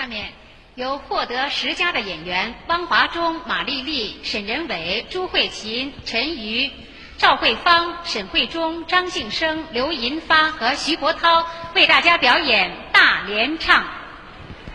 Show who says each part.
Speaker 1: 下面由获得10佳的演员汪华中、马丽丽、沈仁伟、朱慧琴、陈瑜、赵慧芳、沈慧中、张庆生、刘银发和徐国涛为大家表演大联唱。